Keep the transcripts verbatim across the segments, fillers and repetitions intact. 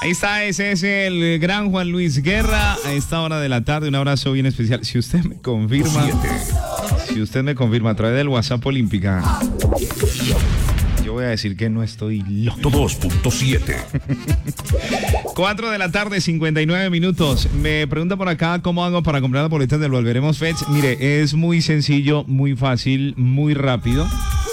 Ahí está, ese es el gran Juan Luis Guerra a esta hora de la tarde. Un abrazo bien especial. Si usted me confirma, si usted me confirma a través del WhatsApp Olímpica, yo voy a decir que no estoy loco. dos punto siete. cuatro de la tarde, cincuenta y nueve minutos. Me pregunta por acá cómo hago para comprar las boletas del Volveremos Fest. Mire, es muy sencillo, muy fácil, muy rápido.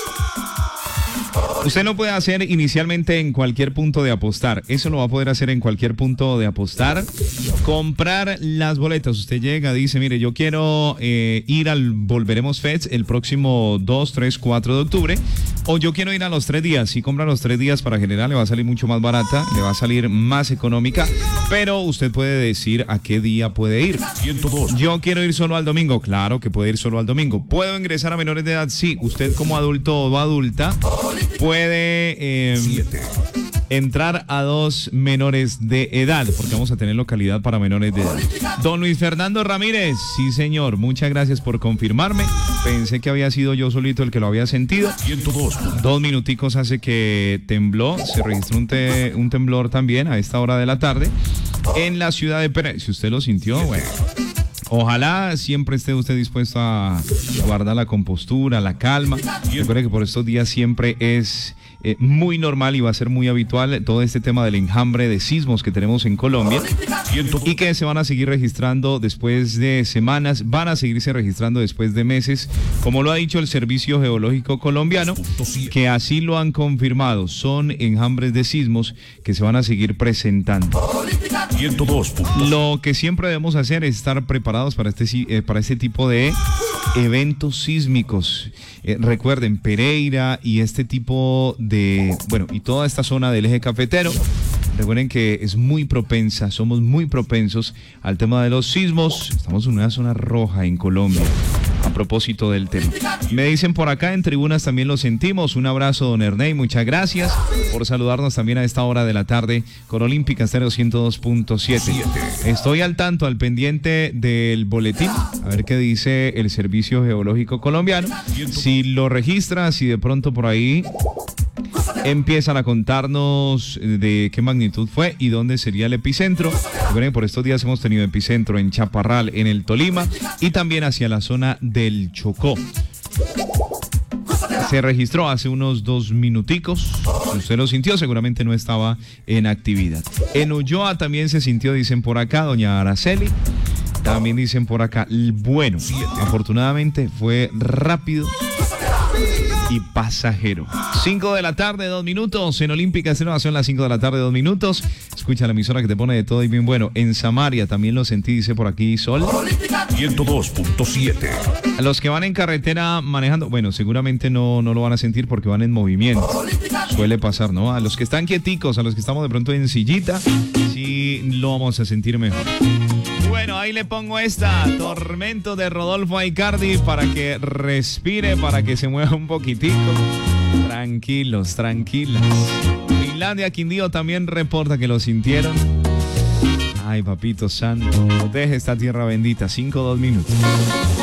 Usted lo puede hacer inicialmente en cualquier punto de apostar. Eso lo va a poder hacer en cualquier punto de apostar. Comprar las boletas. Usted llega, dice, mire, yo quiero eh, ir al Volveremos Fest el próximo dos, tres, cuatro de octubre. O yo quiero ir a los tres días. Si compra los tres días para general, le va a salir mucho más barata, le va a salir más económica. Pero usted puede decir a qué día puede ir. ciento dos. Yo quiero ir solo al domingo. Claro que puede ir solo al domingo. ¿Puedo ingresar a menores de edad? Sí. Usted como adulto o adulta puede eh, entrar a dos menores de edad, porque vamos a tener localidad para menores de edad. Don Luis Fernando Ramírez, sí señor, muchas gracias por confirmarme. Pensé que había sido yo solito el que lo había sentido. ciento dos. Dos minuticos hace que tembló, se registró un, te, un temblor también a esta hora de la tarde en la ciudad de Pereira. Si usted lo sintió, bueno. Ojalá siempre esté usted dispuesto a guardar la compostura, la calma. Recuerde que por estos días siempre es eh, muy normal y va a ser muy habitual todo este tema del enjambre de sismos que tenemos en Colombia y que se van a seguir registrando después de semanas, van a seguirse registrando después de meses, como lo ha dicho el Servicio Geológico Colombiano, que así lo han confirmado. Son enjambres de sismos que se van a seguir presentando. ciento dos. Lo que siempre debemos hacer es estar preparados para este, eh, para este tipo de eventos sísmicos. Eh, recuerden, Pereira y este tipo de, bueno, y toda esta zona del eje cafetero, recuerden que es muy propensa, somos muy propensos al tema de los sismos. Estamos en una zona roja en Colombia. A propósito del tema, me dicen por acá en tribunas también lo sentimos. Un abrazo, don Ernei, muchas gracias por saludarnos también a esta hora de la tarde con Olímpica Estéreo ciento dos punto siete. Estoy al tanto, al pendiente del boletín, a ver qué dice el Servicio Geológico Colombiano, si lo registra, si de pronto por ahí empiezan a contarnos de qué magnitud fue y dónde sería el epicentro. Recuerden, por estos días hemos tenido epicentro en Chaparral, en el Tolima, y también hacia la zona del Chocó. Se registró hace unos dos minuticos. Si usted lo sintió, seguramente no estaba en actividad. En Ulloa también se sintió, dicen por acá, doña Araceli. También dicen por acá, bueno, afortunadamente fue rápido y pasajero. cinco de la tarde, dos minutos. En Olímpica Estéreo son las cinco de la tarde, dos minutos. Escucha la emisora que te pone de todo y bien bueno. En Samaria también lo sentí, dice por aquí Sol. ciento dos punto siete. A los que van en carretera manejando, bueno, seguramente no, no lo van a sentir porque van en movimiento. Suele pasar, ¿no? A los que están quieticos, a los que estamos de pronto en sillita, sí lo vamos a sentir mejor. Bueno, ahí le pongo esta, Tormento de Rodolfo Aicardi, para que respire, para que se mueva un poquitico. Tranquilos, tranquilas. Finlandia, Quindío también reporta que lo sintieron. Ay, papito santo, deje esta tierra bendita, cinco, dos minutos.